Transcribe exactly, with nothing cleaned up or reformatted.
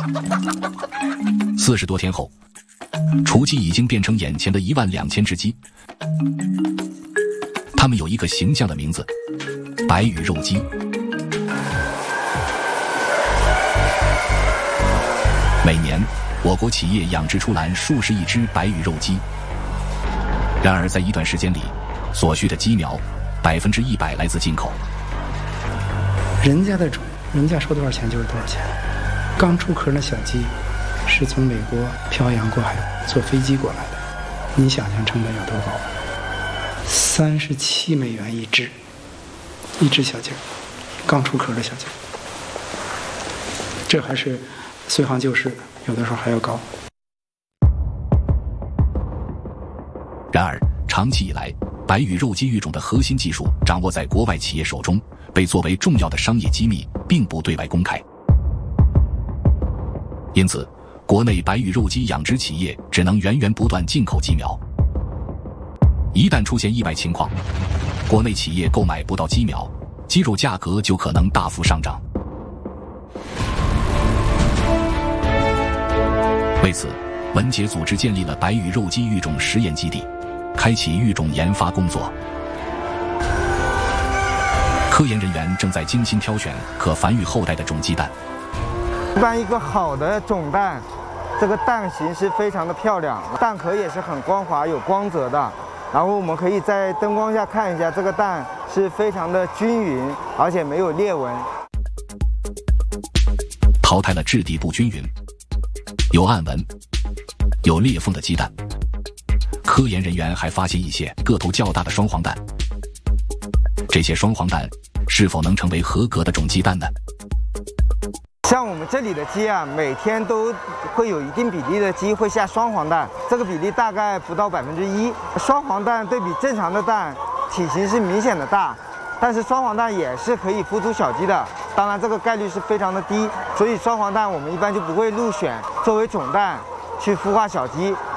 四十多天后，雏鸡已经变成眼前的一万两千只鸡。它们有一个形象的名字——白羽肉鸡。每年，我国企业养殖出栏数十亿只白羽肉鸡。然而，在一段时间里，所需的鸡苗百分之一百来自进口。 人家的种，人家说多少钱就是多少钱。刚出壳的小鸡，是从美国漂洋过海坐飞机过来的，你想想成本有多高？三十七美元一只，一只小鸡，刚出壳的小鸡，这还是随行就市的，有的时候还要高。 然而，长期以来，白羽肉鸡育种的核心技术掌握在国外企业手中，被作为重要的商业机密，并不对外公开。因此，国内白羽肉鸡养殖企业只能源源不断进口鸡苗。一旦出现意外情况，国内企业购买不到鸡苗，鸡肉价格就可能大幅上涨。为此，文杰组织建立了白羽肉鸡育种实验基地，开启育种研发工作。科研人员正在精心挑选可繁育后代的种鸡蛋。 一般一个好的种蛋，这个蛋形是非常的漂亮，蛋壳也是很光滑有光泽的。然后我们可以在灯光下看一下，这个蛋是非常的均匀，而且没有裂纹。 淘汰了质地不均匀、有暗纹、有裂缝的鸡蛋。科研人员还发现一些个头较大的双黄蛋。这些双黄蛋是否能成为合格的种鸡蛋呢？ 像我们这里的鸡啊，每天都会有一定比例的鸡会下双黄蛋，这个比例大概不到百分之一。双黄蛋对比正常的蛋，体型是明显的大，但是双黄蛋也是可以孵出小鸡的，当然这个概率是非常的低，所以双黄蛋我们一般就不会入选作为种蛋去孵化小鸡。